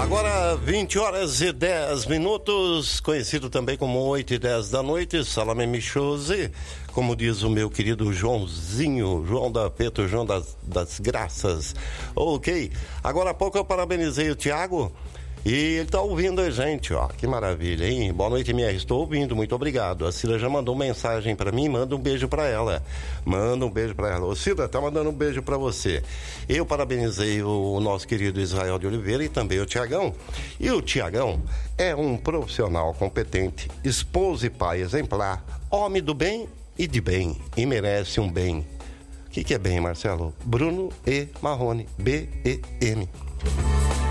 Agora 20 horas e 10 minutos, conhecido também como 8 e 10 da noite, Salame Michose, como diz o meu querido Joãozinho, João da Peto, João das Graças. Ok, agora há pouco eu parabenizei o Tiago e ele tá ouvindo a gente, ó, que maravilha, hein? Boa noite, MR, estou ouvindo, muito obrigado. A Cida já mandou mensagem pra mim, manda um beijo pra ela. Manda um beijo pra ela. Ô Cida, tá mandando um beijo pra você. Eu parabenizei o nosso querido Israel de Oliveira e também o Tiagão. E o Tiagão é um profissional competente, esposo e pai exemplar, homem do bem e de bem, e merece um bem. O que é bem, Marcelo? Bruno E. Marrone, B-E-M.